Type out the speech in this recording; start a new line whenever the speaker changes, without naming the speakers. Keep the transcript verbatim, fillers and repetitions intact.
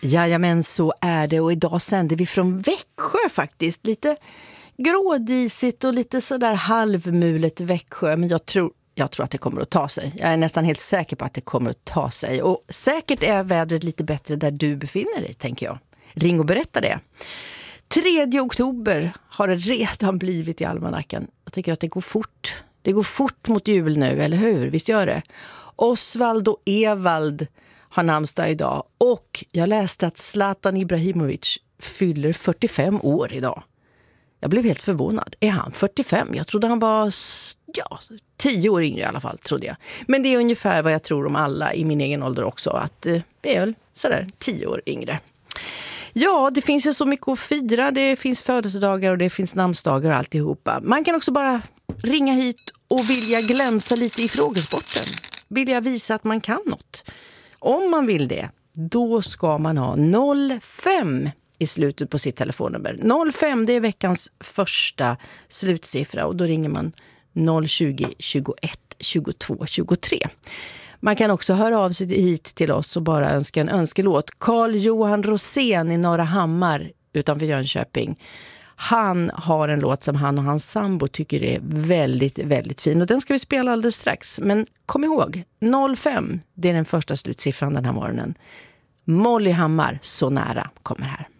Jajamän, så är det, och idag sänder vi från Växjö faktiskt. Lite grådisigt och lite sådär halvmulet Växjö, men jag tror, jag tror att det kommer att ta sig. Jag är nästan helt säker på att det kommer att ta sig, och säkert är vädret lite bättre där du befinner dig, tänker jag. Ring och berätta det. tredje oktober har det redan blivit i almanackan. Jag tycker att det går fort. Det går fort mot jul nu, eller hur? Visst gör det. Osvald och Evald har namnsdag idag. Och jag läste att Zlatan Ibrahimovic fyller fyrtiofem år idag. Jag blev helt förvånad. Är han fyrtiofem? Jag trodde han var ja, tio år yngre i alla fall, trodde jag. Men det är ungefär vad jag tror om alla i min egen ålder också. Att eh, det är sådär tio år yngre. Ja, det finns ju så mycket att fira. Det finns födelsedagar och det finns namnsdagar och alltihopa. Man kan också bara ringa hit och vilja glänsa lite i frågesporten. Vilja visa att man kan något. Om man vill det, då ska man ha noll fem i slutet på sitt telefonnummer. noll fem, det är veckans första slutsiffra, och då ringer man noll tjugo, tjugoett, tjugotvå, tjugotre. Man kan också höra av sig hit till oss och bara önska en önskelåt. Carl-Johan Rosén i Norra Hammar utanför Jönköping. Han har en låt som han och hans sambo tycker är väldigt, väldigt fin. Och den ska vi spela alldeles strax. Men kom ihåg, noll fem, det är den första slutsiffran den här morgonen. Molly Hammar, Så nära, kommer här.